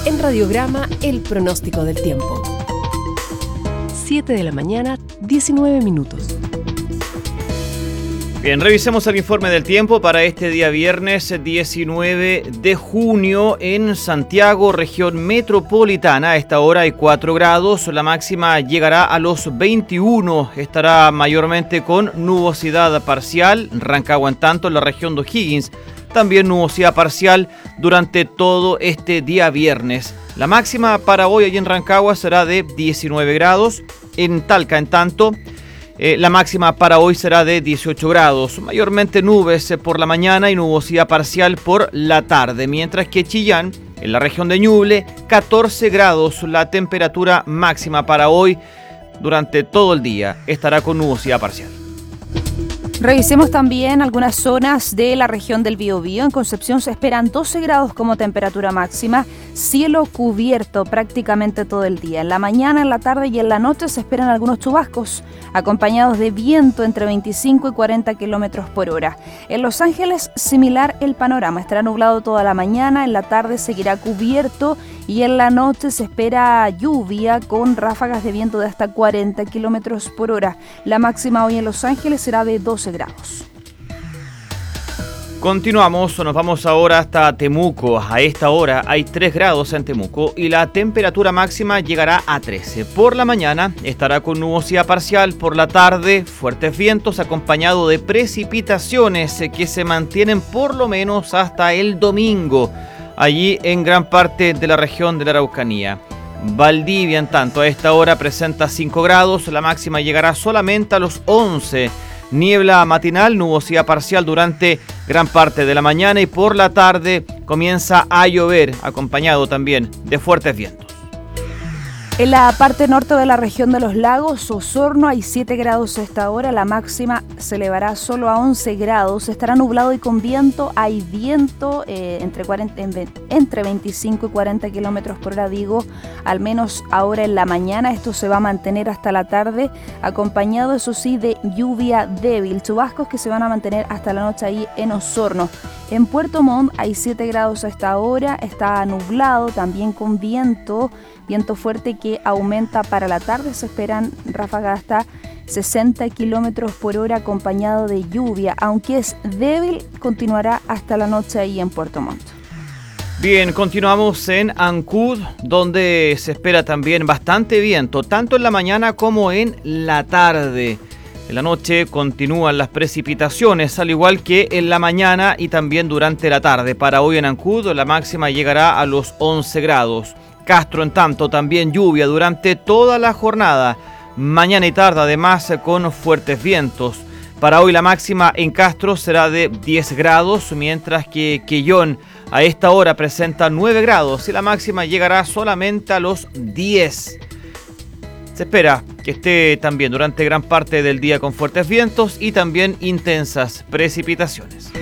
En Radiograma, el pronóstico del tiempo. 7 de la mañana, 19 minutos. Bien, revisemos el informe del tiempo para este día viernes 19 de junio en Santiago, región metropolitana. A esta hora hay 4 grados, la máxima llegará a los 21, estará mayormente con nubosidad parcial. Rancagua, en tanto, en la región de O'Higgins, también nubosidad parcial durante todo este día viernes. La máxima para hoy allí en Rancagua será de 19 grados. En Talca, en tanto, la máxima para hoy será de 18 grados. Mayormente nubes por la mañana y nubosidad parcial por la tarde. Mientras que Chillán, en la región de Ñuble, 14 grados. La temperatura máxima para hoy durante todo el día estará con nubosidad parcial. Revisemos también algunas zonas de la región del Biobío. En Concepción se esperan 12 grados como temperatura máxima, cielo cubierto prácticamente todo el día. En la mañana, en la tarde y en la noche se esperan algunos chubascos, acompañados de viento entre 25 y 40 kilómetros por hora. En Los Ángeles, similar el panorama. Estará nublado toda la mañana, en la tarde seguirá cubierto y en la noche se espera lluvia con ráfagas de viento de hasta 40 kilómetros por hora. La máxima hoy en Los Ángeles será de 12 grados. Continuamos, nos vamos ahora hasta Temuco. A esta hora hay 3 grados en Temuco y la temperatura máxima llegará a 13. Por la mañana estará con nubosidad parcial, por la tarde fuertes vientos acompañado de precipitaciones que se mantienen por lo menos hasta el domingo, allí en gran parte de la región de la Araucanía. Valdivia, en tanto, a esta hora presenta 5 grados, la máxima llegará solamente a los 11. Niebla matinal, nubosidad parcial durante gran parte de la mañana y por la tarde comienza a llover, acompañado también de fuertes vientos. En la parte norte de la región de los lagos, Osorno, hay 7 grados a esta hora, la máxima se elevará solo a 11 grados, estará nublado y con viento, hay viento entre 25 y 40 kilómetros por hora, digo, al menos ahora en la mañana. Esto se va a mantener hasta la tarde, acompañado, eso sí, de lluvia débil, chubascos que se van a mantener hasta la noche ahí en Osorno. En Puerto Montt hay 7 grados a esta hora, está nublado, también con viento fuerte que aumenta para la tarde, se esperan ráfagas hasta 60 kilómetros por hora acompañado de lluvia, aunque es débil, continuará hasta la noche ahí en Puerto Montt. Bien, continuamos en Ancud, donde se espera también bastante viento, tanto en la mañana como en la tarde. En la noche continúan las precipitaciones, al igual que en la mañana y también durante la tarde. Para hoy en Ancud, la máxima llegará a los 11 grados. Castro, en tanto, también lluvia durante toda la jornada, mañana y tarde, además con fuertes vientos. Para hoy la máxima en Castro será de 10 grados, mientras que Quellón a esta hora presenta 9 grados y la máxima llegará solamente a los 10. Se espera que esté también durante gran parte del día con fuertes vientos y también intensas precipitaciones.